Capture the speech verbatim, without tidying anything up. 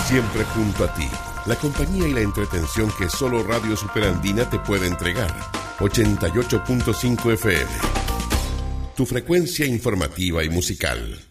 Siempre junto a ti, la compañía y la entretención que solo Radio Superandina te puede entregar. ochenta y ocho punto cinco F M. Tu frecuencia informativa y musical.